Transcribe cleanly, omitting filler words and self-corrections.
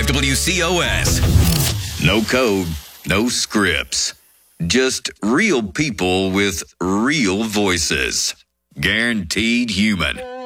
WCOS. No code, no scripts. Just real people with real voices. Guaranteed human.